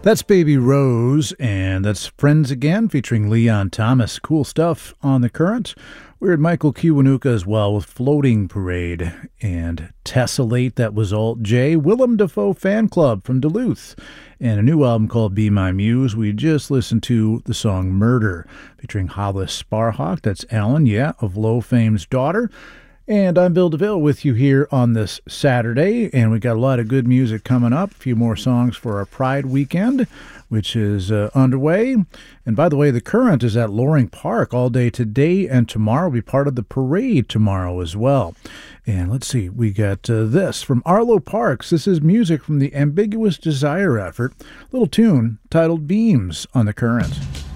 That's Baby Rose, and that's Friends Again featuring Leon Thomas. Cool stuff on The Current. We heard Michael Kiwanuka as well with Floating Parade and Tessellate. That was Alt J. Willem Dafoe Fan Club from Duluth. And a new album called Be My Muse. We just listened to the song Murder featuring Hollis Sparhawk. That's Alan, of Low Fame's daughter. And I'm Bill DeVille with you here on this Saturday, and we got a lot of good music coming up. A few more songs for our Pride weekend, which is underway. And by the way, The Current is at Loring Park all day today and tomorrow. We'll be part of the parade tomorrow as well. And let's see, we got this from Arlo Parks. This is music from the Ambiguous Desire effort, little tune titled Beams on The Current.